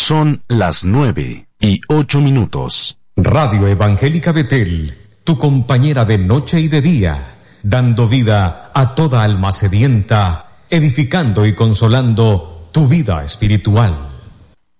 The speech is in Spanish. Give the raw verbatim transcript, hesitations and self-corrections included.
Son las nueve y ocho minutos. Radio Evangélica Betel, tu compañera de noche y de día, dando vida a toda alma sedienta, edificando y consolando tu vida espiritual.